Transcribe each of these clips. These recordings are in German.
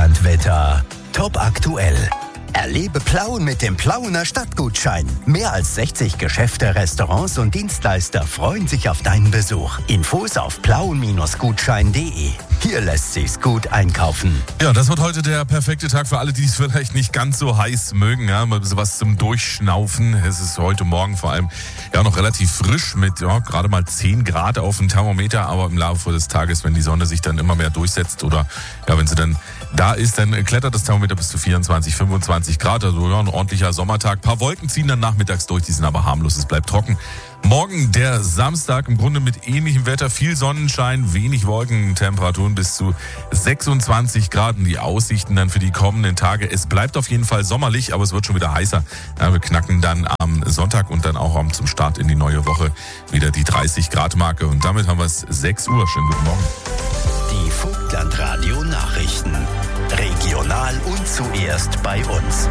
Vogtlandwetter. Top aktuell. Erlebe Plauen mit dem Plauener Stadtgutschein. Mehr als 60 Geschäfte, Restaurants und Dienstleister freuen sich auf deinen Besuch. Infos auf plauen-gutschein.de. Hier lässt sich's gut einkaufen. Ja, das wird heute der perfekte Tag für alle, die es vielleicht nicht ganz so heiß mögen. Ja, mal ein bisschen was zum Durchschnaufen. Es ist heute Morgen vor allem noch relativ frisch mit gerade mal 10 Grad auf dem Thermometer. Aber im Laufe des Tages, wenn die Sonne sich dann immer mehr durchsetzt oder wenn sie dann da ist, dann klettert das Thermometer bis zu 24, 25 Grad. Also ein ordentlicher Sommertag. Ein paar Wolken ziehen dann nachmittags durch, die sind aber harmlos, es bleibt trocken. Morgen der Samstag im Grunde mit ähnlichem Wetter, viel Sonnenschein, wenig Wolken, Temperaturen bis zu 26 Grad. Und die Aussichten dann für die kommenden Tage. Es bleibt auf jeden Fall sommerlich, aber es wird schon wieder heißer. Ja, wir knacken dann am Sonntag und dann auch zum Start in die neue Woche wieder die 30 Grad Marke. Und damit haben wir es 6 Uhr. Schönen guten Morgen. Die Vogtlandradio Nachrichten. Regional und zuerst bei uns.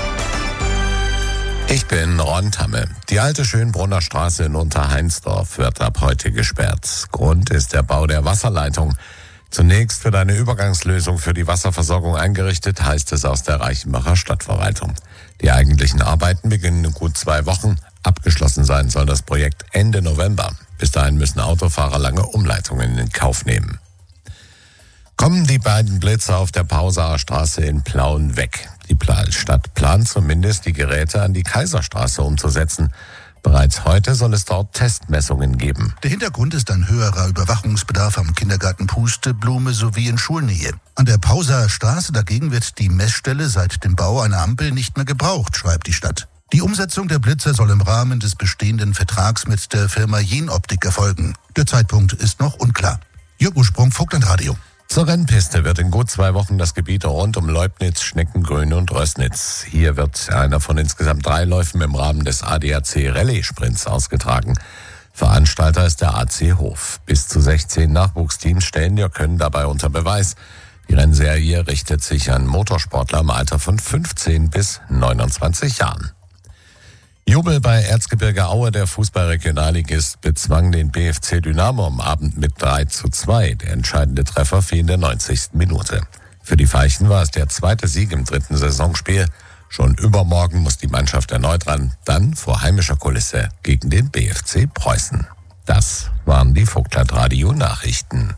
Ich bin Ron Tamme. Die alte Schönbrunner Straße in Unterheinsdorf wird ab heute gesperrt. Grund ist der Bau der Wasserleitung. Zunächst wird eine Übergangslösung für die Wasserversorgung eingerichtet, heißt es aus der Reichenbacher Stadtverwaltung. Die eigentlichen Arbeiten beginnen in gut 2 Wochen. Abgeschlossen sein soll das Projekt Ende November. Bis dahin müssen Autofahrer lange Umleitungen in Kauf nehmen. Kommen die beiden Blitzer auf der Pausaer Straße in Plauen weg. Die Stadt plant zumindest, die Geräte an die Kaiserstraße umzusetzen. Bereits heute soll es dort Testmessungen geben. Der Hintergrund ist ein höherer Überwachungsbedarf am Kindergarten Pusteblume sowie in Schulnähe. An der Pausaer Straße dagegen wird die Messstelle seit dem Bau einer Ampel nicht mehr gebraucht, schreibt die Stadt. Die Umsetzung der Blitzer soll im Rahmen des bestehenden Vertrags mit der Firma Jenoptik erfolgen. Der Zeitpunkt ist noch unklar. Jürgen Sprung, Vogtlandradio. Zur Rennpiste wird in gut 2 Wochen das Gebiet rund um Leubnitz, Schneckengrün und Rößnitz. Hier wird einer von insgesamt 3 Läufen im Rahmen des ADAC Rallye Sprints ausgetragen. Veranstalter ist der AC Hof. Bis zu 16 Nachwuchsteams stellen ihr Können dabei unter Beweis. Die Rennserie richtet sich an Motorsportler im Alter von 15 bis 29 Jahren. Jubel bei Erzgebirge Aue. Der Fußball-Regionalligist bezwang den BFC Dynamo am Abend mit 3:2. Der entscheidende Treffer fiel in der 90. Minute. Für die Veilchen war es der 2. Sieg im 3. Saisonspiel. Schon übermorgen muss die Mannschaft erneut ran, dann vor heimischer Kulisse gegen den BFC Preußen. Das waren die Vogtlandradio-Nachrichten.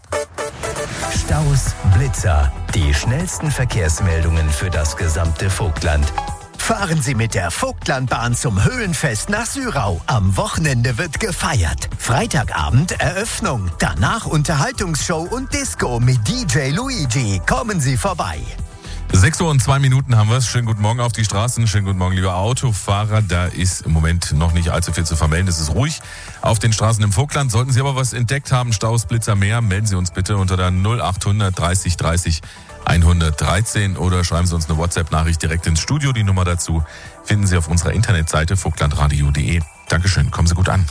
Staus, Blitzer, die schnellsten Verkehrsmeldungen für das gesamte Vogtland. Fahren Sie mit der Vogtlandbahn zum Höhenfest nach Syrau. Am Wochenende wird gefeiert. Freitagabend Eröffnung. Danach Unterhaltungsshow und Disco mit DJ Luigi. Kommen Sie vorbei. 6 Uhr und 2 Minuten haben wir es. Schönen guten Morgen auf die Straßen. Schönen guten Morgen, liebe Autofahrer. Da ist im Moment noch nicht allzu viel zu vermelden. Es ist ruhig auf den Straßen im Vogtland. Sollten Sie aber was entdeckt haben, Staus, Blitzer, mehr, melden Sie uns bitte unter der 0800 30 30 113 oder schreiben Sie uns eine WhatsApp-Nachricht direkt ins Studio. Die Nummer dazu finden Sie auf unserer Internetseite vogtlandradio.de. Dankeschön, kommen Sie gut an.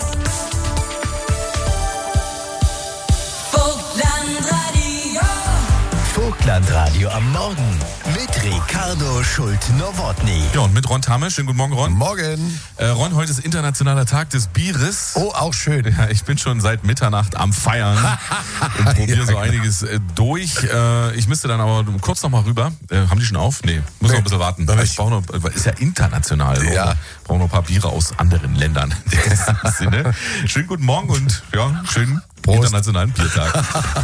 Vogtlandradio am Morgen mit Ricardo Schult-Nowotny. Ja, und mit Ron Tamme. Schönen guten Morgen, Ron. Morgen. Ron, heute ist internationaler Tag des Bieres. Oh, auch schön. Ja, ich bin schon seit Mitternacht am Feiern und probiere so einiges durch. Ich müsste dann aber kurz noch mal rüber. Haben die schon auf? Nee, muss noch ein bisschen warten. Ich brauche noch, ist ja international. Ja. Brauche noch ein paar Biere aus anderen Ländern. In diesem Sinne. Schönen guten Morgen und schönen Prost. internationalen Biertag.